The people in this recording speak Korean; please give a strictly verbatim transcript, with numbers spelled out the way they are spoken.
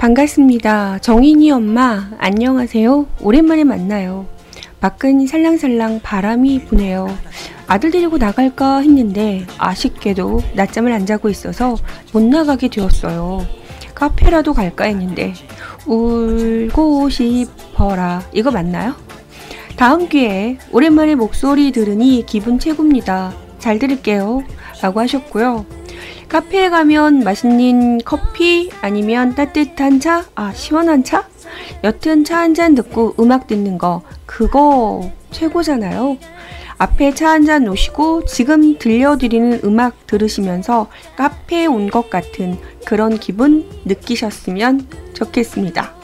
반갑습니다. 정인이 엄마, 안녕하세요. 오랜만에 만나요. 밖은 살랑살랑 바람이 부네요. 아들 데리고 나갈까 했는데 아쉽게도 낮잠을 안 자고 있어서 못 나가게 되었어요. 카페라도 갈까 했는데 울고 싶어라. 이거 맞나요? 다음 기회에 오랜만에 목소리 들으니 기분 최고입니다. 잘 들을게요. 라고 하셨고요. 카페에 가면 맛있는 커피 아니면 따뜻한 차? 아, 시원한 차? 여튼 차 한 잔 듣고 음악 듣는 거 그거 최고잖아요. 앞에 차 한 잔 놓으시고 지금 들려드리는 음악 들으시면서 카페에 온 것 같은 그런 기분 느끼셨으면 좋겠습니다.